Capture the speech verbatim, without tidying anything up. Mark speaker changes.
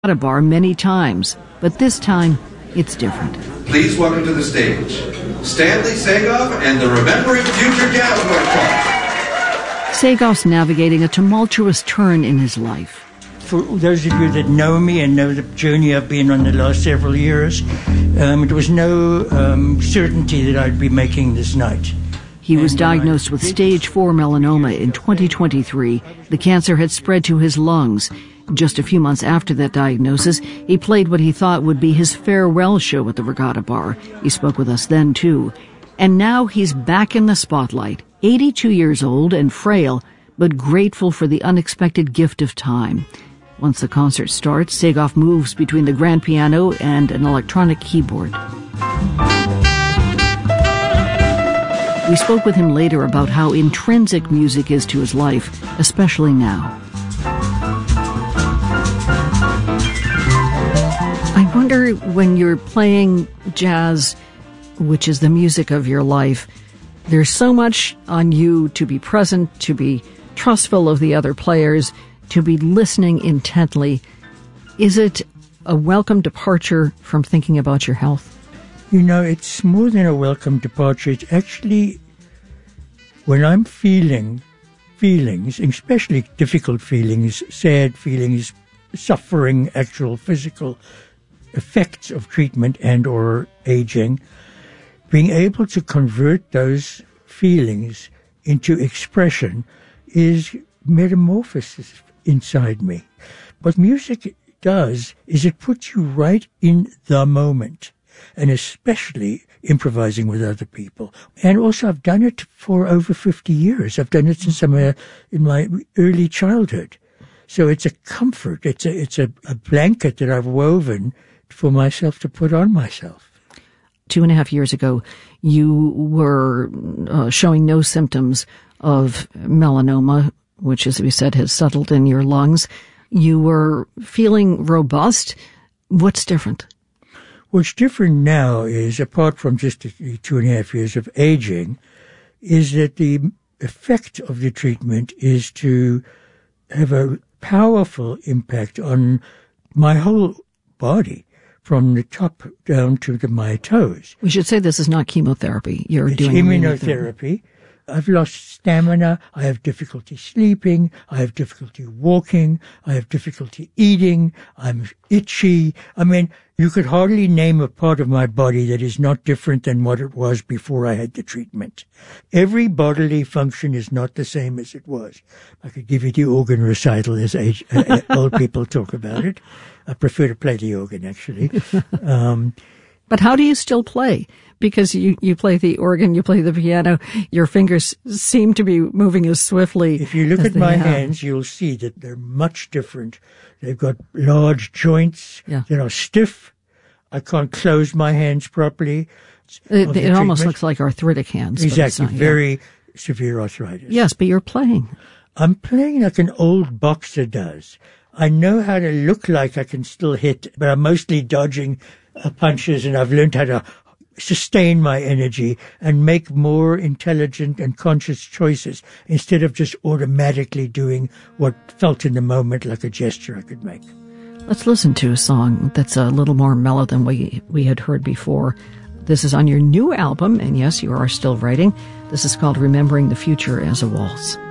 Speaker 1: bar many times, but this time it's different.
Speaker 2: Please welcome to the stage Stanley Sagoff and the Remembering Future Jazz Orchestra.
Speaker 1: Sagoff's navigating a tumultuous turn in his life.
Speaker 3: For those of you that know me and know the journey I've been on the last several years, um, there was no um, certainty that I'd be making this night.
Speaker 1: He was diagnosed with stage four melanoma in twenty twenty-three. The cancer had spread to his lungs. Just a few months after that diagnosis, he played what he thought would be his farewell show at the Regatta Bar. He spoke with us then, too. And now he's back in the spotlight, eighty-two years old and frail, but grateful for the unexpected gift of time. Once the concert starts, Sagoff moves between the grand piano and an electronic keyboard. We spoke with him later about how intrinsic music is to his life, especially now. I wonder, when you're playing jazz, which is the music of your life, there's so much on you to be present, to be trustful of the other players, to be listening intently. Is it a welcome departure from thinking about your health?
Speaker 3: You know, it's more than a welcome departure. It's actually, when I'm feeling feelings, especially difficult feelings, sad feelings, suffering, actual physical effects of treatment and or aging, being able to convert those feelings into expression is metamorphosis inside me. What music does is it puts you right in the moment, and especially improvising with other people. And also, I've done it for over fifty years. I've done it since I'm a, in my early childhood. So it's a comfort. It's a, it's a, a blanket that I've woven for myself to put on myself.
Speaker 1: Two and a half years ago, you were uh, showing no symptoms of melanoma, which, as we said, has settled in your lungs. You were feeling robust. What's different?
Speaker 3: What's different now is, apart from just the two and a half years of aging, is that the effect of the treatment is to have a powerful impact on my whole body, from the top down to the, my toes.
Speaker 1: We should say this is not chemotherapy. You're
Speaker 3: it's
Speaker 1: doing
Speaker 3: immunotherapy. I've lost stamina. I have difficulty sleeping. I have difficulty walking. I have difficulty eating. I'm itchy. I mean, you could hardly name a part of my body that is not different than what it was before I had the treatment. Every bodily function is not the same as it was. I could give you the organ recital as age, uh, old people talk about it. I prefer to play the organ, actually. Um,
Speaker 1: but how do you still play? Because you, you play the organ, you play the piano, your fingers seem to be moving as swiftly.
Speaker 3: If you look at my have. hands, you'll see that they're much different. They've got large joints
Speaker 1: yeah.
Speaker 3: that are stiff. I can't close my hands properly.
Speaker 1: It, it almost looks like arthritic hands.
Speaker 3: Exactly,
Speaker 1: not,
Speaker 3: very
Speaker 1: yeah.
Speaker 3: severe arthritis.
Speaker 1: Yes, but you're playing.
Speaker 3: I'm playing like an old boxer does. I know how to look like I can still hit, but I'm mostly dodging uh, punches, and I've learned how to sustain my energy and make more intelligent and conscious choices instead of just automatically doing what felt in the moment like a gesture I could make.
Speaker 1: Let's listen to a song that's a little more mellow than we we had heard before. This is on your new album, and yes, you are still writing. This is called Remembering the Future as a Waltz.